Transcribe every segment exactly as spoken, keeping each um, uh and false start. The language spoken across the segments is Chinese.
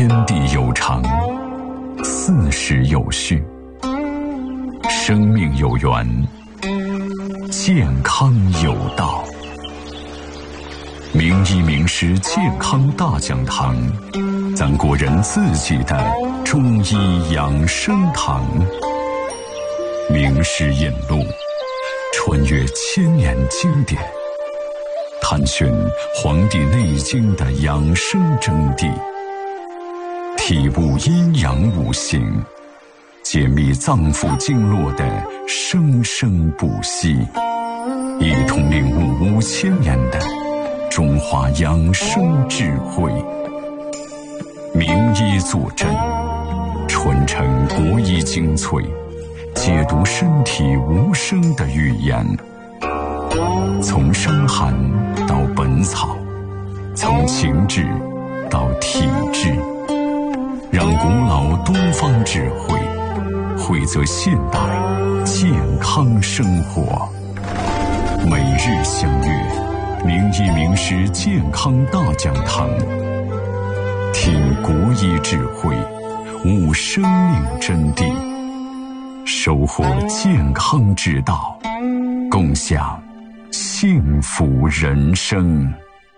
天地有常，四时有序，生命有源，健康有道。名医名师健康大讲堂，咱国人自己的中医养生堂。名师引路，穿越千年经典，探寻《黄帝内经》的养生真谛，体悟阴阳五行，解密脏腑经络的生生不息，一同领悟五千年的中华养生智慧。名医坐镇，传承国医精粹，解读身体无声的语言。从伤寒到本草，从情志到体质，让古老东方智慧汇泽现代健康生活。每日相约名医名师健康大讲堂，听国医智慧，悟生命真谛，收获健康之道，共享幸福人生。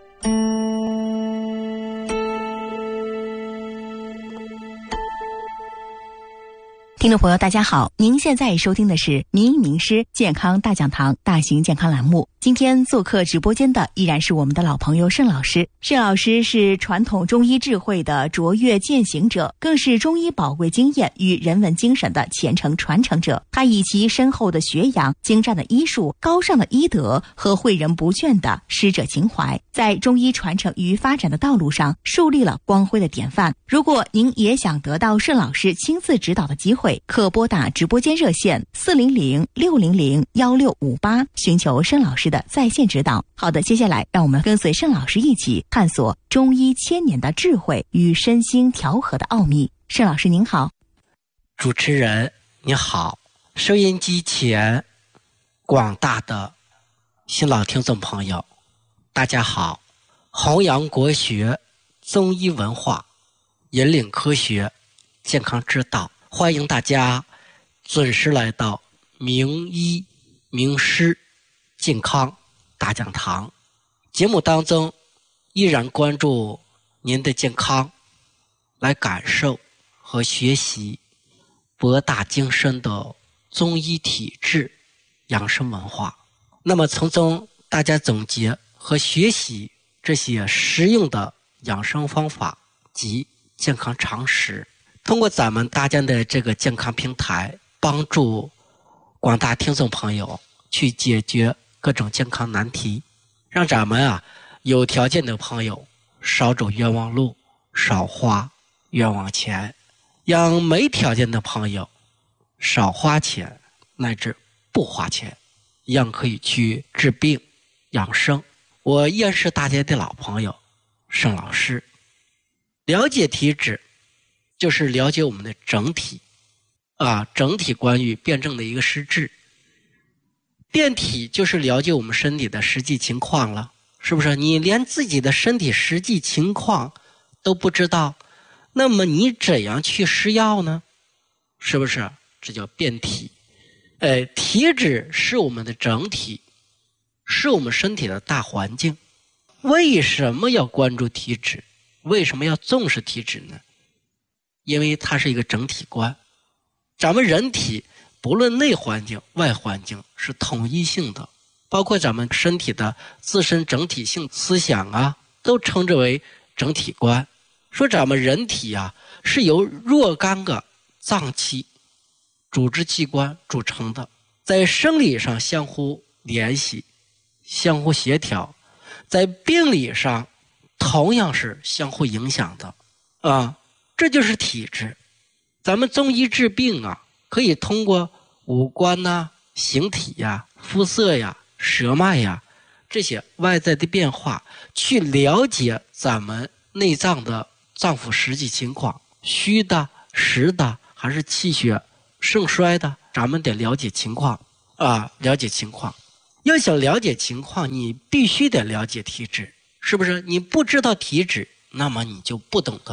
听众朋友大家好，您现在收听的是名医名师健康大讲堂大型健康栏目。今天做客直播间的依然是我们的老朋友盛老师。盛老师是传统中医智慧的卓越践行者，更是中医宝贵经验与人文精神的虔诚传承者。他以其深厚的学养、精湛的医术、高尚的医德和诲人不倦的师者情怀，在中医传承与发展的道路上树立了光辉的典范。如果您也想得到盛老师亲自指导的机会，可拨打直播间热线四零零六零零幺六五八，寻求盛老师的在线指导。好的，接下来让我们跟随盛老师一起探索中医千年的智慧与身心调和的奥秘。盛老师您好。 主持人你好，收音机前广大的新老听众朋友大家好。弘扬国学、中医文化，引领科学、健康之道，欢迎大家准时来到名医名师健康大讲堂。节目当中依然关注您的健康，来感受和学习博大精深的中医体质养生文化，那么从中大家总结和学习这些实用的养生方法及健康常识，通过咱们大家的这个健康平台，帮助广大听众朋友去解决各种健康难题，让咱们啊有条件的朋友少走冤枉路，少花冤枉钱，让没条件的朋友少花钱乃至不花钱，一样可以去治病养生。我依然是大家的老朋友盛老师。了解体质就是了解我们的整体啊，整体关于辩证的一个实质。辩体就是了解我们身体的实际情况了，是不是？你连自己的身体实际情况都不知道，那么你怎样去施药呢？是不是？这叫辩体。呃，体质是我们的整体，是我们身体的大环境。为什么要关注体质？为什么要重视体质呢？因为它是一个整体观。咱们人体不论内环境外环境是统一性的，包括咱们身体的自身整体性思想啊，都称之为整体观。说咱们人体啊是由若干个脏器组织器官组成的，在生理上相互联系相互协调，在病理上同样是相互影响的啊，这就是体质。咱们中医治病啊，可以通过五官呐、啊、形体呀、啊、肤色呀、舌脉呀这些外在的变化，去了解咱们内脏的脏腑实际情况，虚的、实的还是气血盛衰的，咱们得了解情况啊，了解情况。要想了解情况，你必须得了解体质，是不是？你不知道体质，那么你就不懂得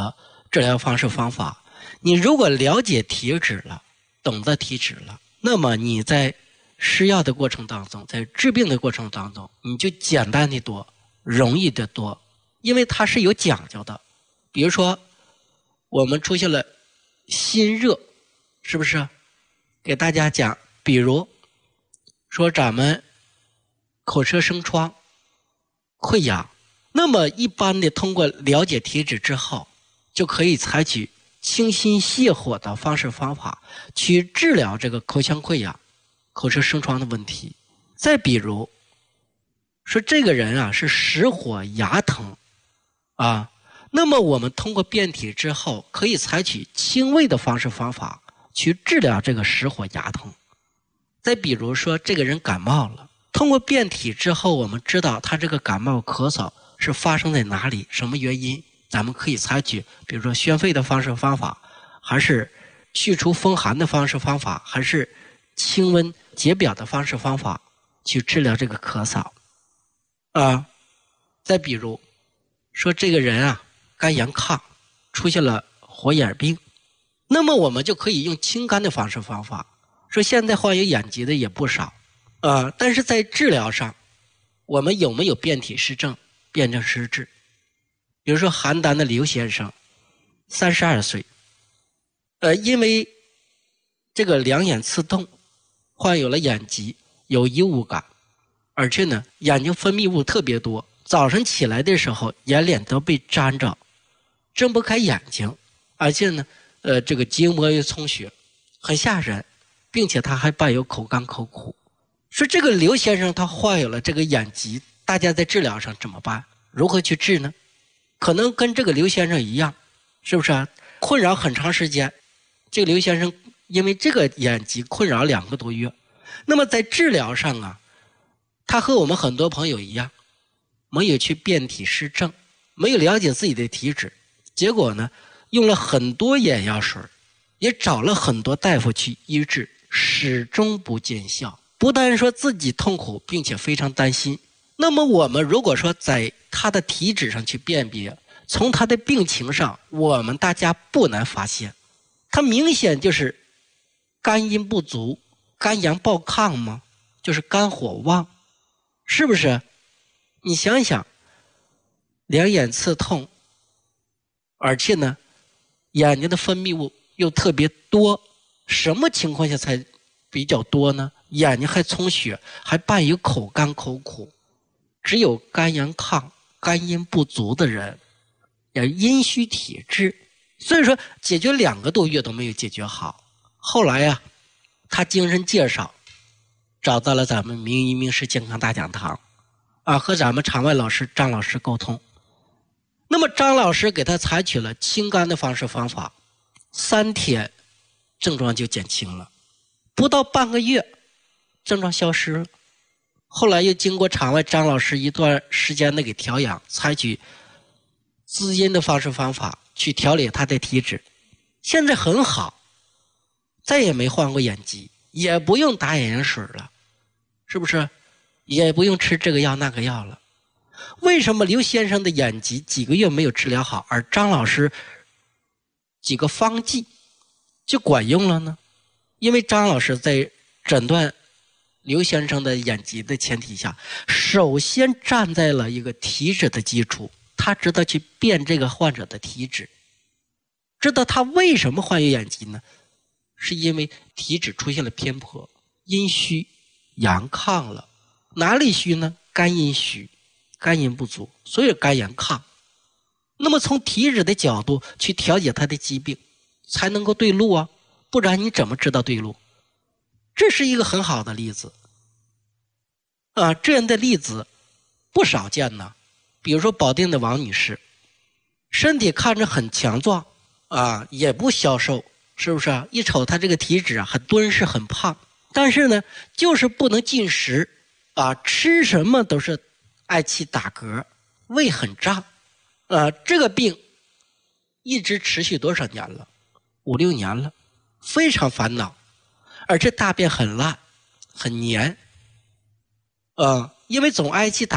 治疗方式方法。你如果了解体质了，懂得体质了，那么你在施药的过程当中，在治病的过程当中，你就简单的多，容易的多，因为它是有讲究的。比如说我们出现了心热，是不是给大家讲，比如说咱们口舌生疮溃疡，那么一般的通过了解体质之后，就可以采取清心泻火的方式方法去治疗这个口腔溃疡口舌生疮的问题。再比如说这个人啊是实火牙疼啊，那么我们通过辩体之后可以采取清胃的方式方法去治疗这个实火牙疼。再比如说这个人感冒了，通过辩体之后我们知道他这个感冒咳嗽是发生在哪里，什么原因，咱们可以采取比如说宣肺的方式方法，还是去除风寒的方式方法，还是清温解表的方式方法去治疗这个咳嗽啊。再比如说这个人啊肝阳亢，出现了火眼病，那么我们就可以用清肝的方式方法。说现在患有眼疾的也不少啊，但是在治疗上我们有没有辩体施证，辨证施治？比如说邯郸的刘先生三十二岁，呃，因为这个两眼刺痛，患有了眼疾，有异物感，而且呢眼睛分泌物特别多，早晨起来的时候眼脸都被粘着，睁不开眼睛，而且呢呃这个结膜又充血，很吓人，并且他还伴有口干口苦。说这个刘先生他患有了这个眼疾，大家在治疗上怎么办？如何去治呢？可能跟这个刘先生一样，是不是啊？困扰很长时间，这个刘先生因为这个眼疾困扰两个多月。那么在治疗上啊，他和我们很多朋友一样，没有去辨体施证，没有了解自己的体质，结果呢用了很多眼药水，也找了很多大夫去医治，始终不见效。不但说自己痛苦，并且非常担心。那么我们如果说在他的体质上去辨别，从他的病情上，我们大家不难发现，他明显就是肝阴不足，肝阳暴亢吗？就是肝火旺，是不是？你想想，两眼刺痛，而且呢眼睛的分泌物又特别多，什么情况下才比较多呢？眼睛还充血，还伴有口干口苦。只有肝阳亢、肝阴不足的人，也阴虚体质，所以说解决两个多月都没有解决好。后来呀、啊，他精神介绍找到了咱们名医名师健康大讲堂啊，和咱们场外老师张老师沟通。那么张老师给他采取了清肝的方式方法，三天症状就减轻了，不到半个月症状消失了。后来又经过场外张老师一段时间的给调养，采取滋阴的方式方法去调理他的体质，现在很好，再也没患过眼疾，也不用打眼药水了，是不是？也不用吃这个药那个药了。为什么刘先生的眼疾几个月没有治疗好，而张老师几个方剂就管用了呢？因为张老师在诊断刘先生的眼疾的前提下，首先站在了一个体质的基础，他知道去辨这个患者的体质，知道他为什么患有眼疾呢？是因为体质出现了偏颇，阴虚阳亢了。哪里虚呢？肝阴虚，肝阴不足，所以肝阳亢。那么从体质的角度去调节他的疾病，才能够对路啊，不然你怎么知道对路？这是一个很好的例子啊，这样的例子不少见呢。比如说保定的王女士，身体看着很强壮啊，也不消瘦，是不是啊？一瞅她这个体质啊，很敦实很胖，但是呢就是不能进食啊，吃什么都是嗳气打嗝，胃很胀啊，这个病一直持续多少年了？五六年了，非常烦恼，而且大便很烂很黏啊，因为总嗳气打